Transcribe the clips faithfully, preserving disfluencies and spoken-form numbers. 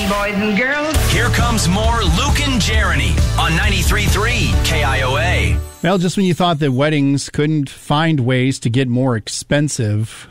boys and girls. Here comes more Luke and Jeremy on ninety-three point three K I O A. Well, just when you thought that weddings couldn't find ways to get more expensive,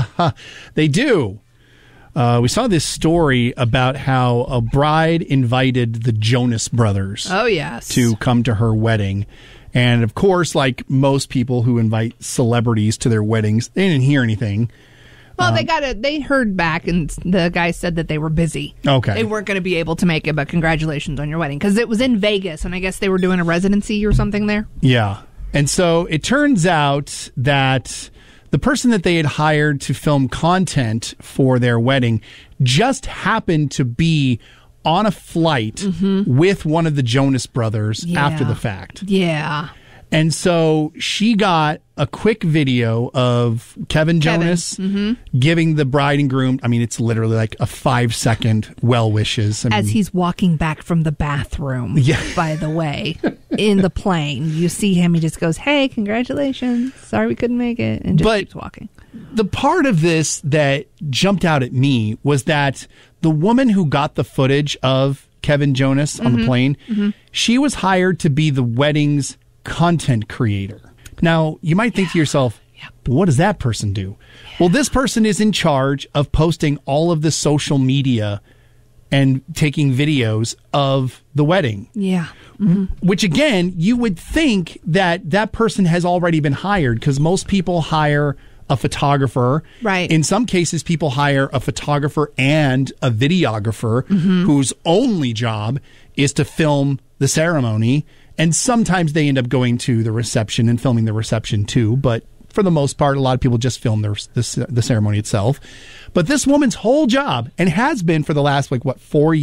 they do. Uh, we saw this story about how a bride invited the Jonas Brothers oh, yes. to come to her wedding. And, of course, like most people who invite celebrities to their weddings, they didn't hear anything. Well, um, they got it. They heard back, and the guy said that they were busy. Okay. They weren't going to be able to make it, but congratulations on your wedding. Because it was in Vegas, and I guess they were doing a residency or something there. Yeah. And so it turns out that the person that they had hired to film content for their wedding just happened to be on a flight mm-hmm. with one of the Jonas Brothers yeah. after the fact. Yeah. And so she got a quick video of Kevin Jonas Kevin. Mm-hmm. giving the bride and groom, I mean, it's literally like a five second well wishes. I mean, As he's walking back from the bathroom, yeah. by the way, in the plane, you see him, he just goes, hey, congratulations. Sorry we couldn't make it. And just but keeps walking. The part of this that jumped out at me was that the woman who got the footage of Kevin Jonas mm-hmm. on the plane, mm-hmm. she was hired to be the wedding's content creator. Now, you might think yeah. to yourself, yep. what does that person do? Yeah. Well, this person is in charge of posting all of the social media and taking videos of the wedding. Yeah. Mm-hmm. Which, again, you would think that that person has already been hired because most people hire a photographer. Right. In some cases, people hire a photographer and a videographer mm-hmm. whose only job is to film the ceremony. And sometimes they end up going to the reception and filming the reception too. But for the most part, a lot of people just film their, the, the ceremony itself. But this woman's whole job, and has been for the last, like, what, four years,